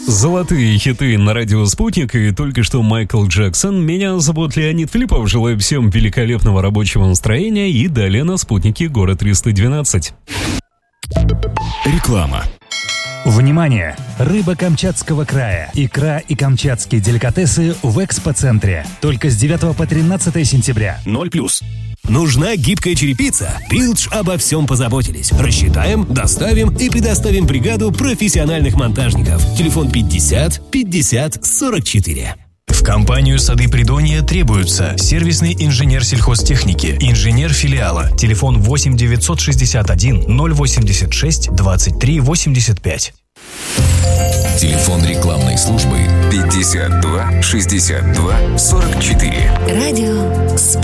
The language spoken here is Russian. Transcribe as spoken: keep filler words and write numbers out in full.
Золотые хиты на радио «Спутник» и только что Майкл Джексон. Меня зовут Леонид Филиппов. Желаю всем великолепного рабочего настроения и далее на «Спутнике» город триста двенадцать. Реклама. Внимание! Рыба Камчатского края, икра и камчатские деликатесы в экспоцентре. Только с девятого по тринадцатое сентября. Ноль плюс. Нужна гибкая черепица? Билдж обо всем позаботились. Рассчитаем, доставим и предоставим бригаду профессиональных монтажников. Телефон пятьдесят пятьдесят сорок четыре. В компанию «Сады Придонья» требуются сервисный инженер сельхозтехники, инженер филиала. Телефон восемь девятьсот шестьдесят один ноль восемьдесят шесть двадцать три восемьдесят пять. Телефон рекламной службы пятьдесят два шестьдесят два сорок четыре. Радио «Спутник».